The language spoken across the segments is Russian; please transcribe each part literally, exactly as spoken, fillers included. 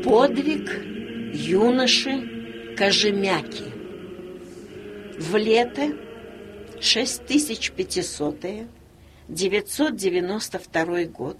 Подвиг юноши Кожемяки. В лето шесть тысяч пятисотое, девятьсот девяносто второй год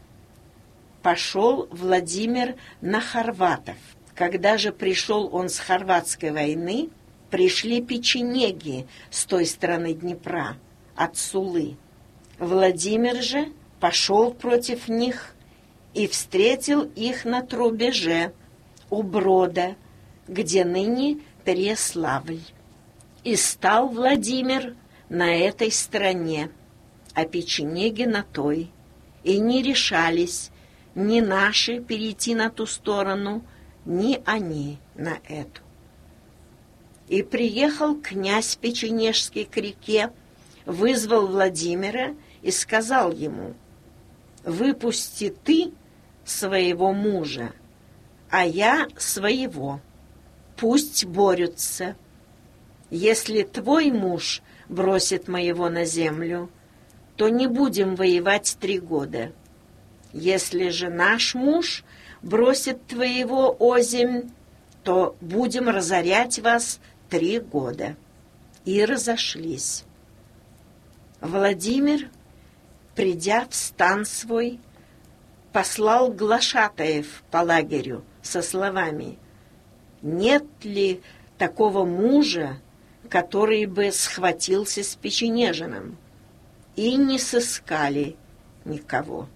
пошел Владимир на хорватов. Когда же пришел он с хорватской войны, пришли печенеги с той стороны Днепра, от Сулы. Владимир же пошел против них и встретил их на Трубеже, у Брода, где ныне Переяславль. И стал Владимир на этой стороне, а печенеги на той, и не решались ни наши перейти на ту сторону, ни они на эту. И приехал князь Печенежский к реке, вызвал Владимира и сказал ему: «Выпусти ты своего мужа, а я своего. Пусть борются. Если твой муж бросит моего на землю, то не будем воевать три года. Если же наш муж бросит твоего оземь, то будем разорять вас три года». И разошлись. Владимир, придя в стан свой, послал глашатаев по лагерю со словами: «Нет ли такого мужа, который бы схватился с печенежином?» И не сыскали никого.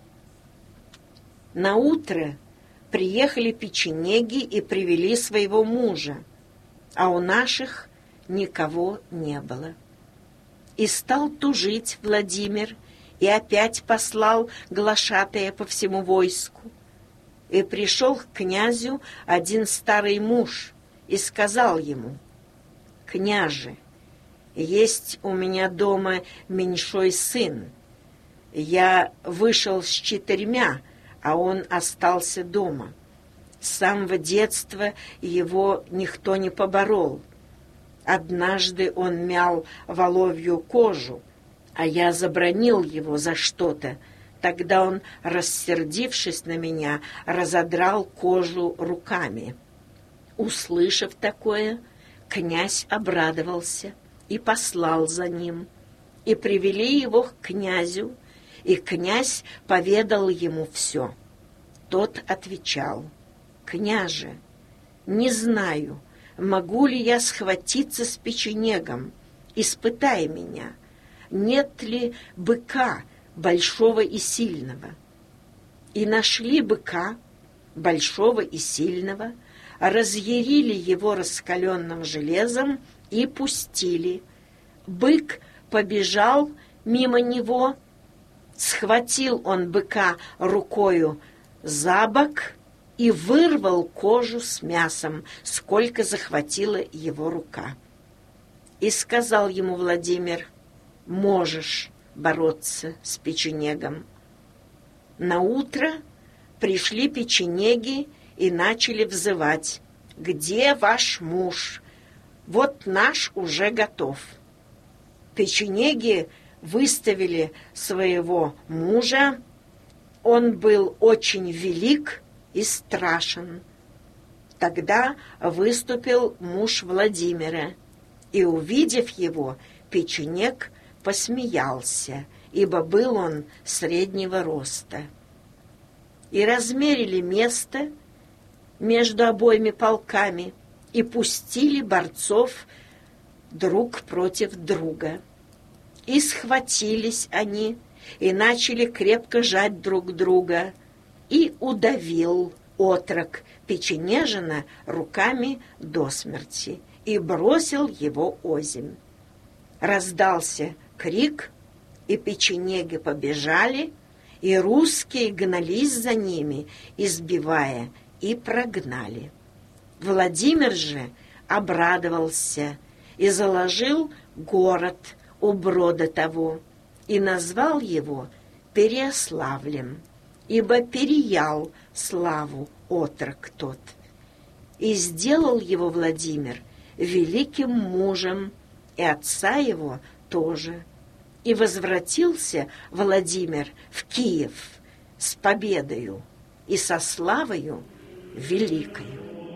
Наутро приехали печенеги и привели своего мужа, а у наших никого не было. И стал тужить Владимир, и опять послал глашатая по всему войску. И пришел к князю один старый муж и сказал ему: «Княже, есть у меня дома меньшой сын. Я вышел с четырьмя, а он остался дома. С самого детства его никто не поборол. Однажды он мял воловью кожу, а я забранил его за что-то. Тогда он, рассердившись на меня, разодрал кожу руками». Услышав такое, князь обрадовался и послал за ним. И привели его к князю, и князь поведал ему все. Тот отвечал: «Княже, не знаю, могу ли я схватиться с печенегом, испытай меня, нет ли быка большого и сильного». И нашли быка большого и сильного, разъярили его раскаленным железом и пустили. Бык побежал мимо него, схватил он быка рукою за бок и вырвал кожу с мясом, сколько захватила его рука. И сказал ему Владимир: «Можешь бороться с печенегом». Наутро пришли печенеги и начали взывать: «Где ваш муж? Вот наш уже готов». Печенеги выставили своего мужа. Он был очень велик и страшен. Тогда выступил муж Владимира, и, увидев его, печенег посмеялся, ибо был он среднего роста. И размерили место между обоими полками и пустили борцов друг против друга. И схватились они, и начали крепко жать друг друга, и удавил отрок печенежина руками до смерти и бросил его озимь. Раздался крик, и печенеги побежали, и русские гнались за ними, избивая, и прогнали. Владимир же обрадовался и заложил город у Брода того, и назвал его Переяславлем, ибо переял славу отрок тот. И сделал его Владимир великим мужем, и отца его тоже. И возвратился Владимир в Киев с победою и со славою, великою.